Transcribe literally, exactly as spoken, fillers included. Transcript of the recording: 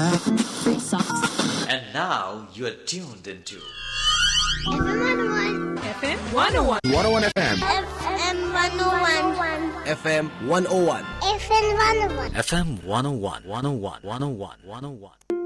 And now you are tuned into F M one oh one. one oh one F M. F M one oh one. F M one oh one. F M one oh one. F M one oh one, one oh one, one oh one, one oh one.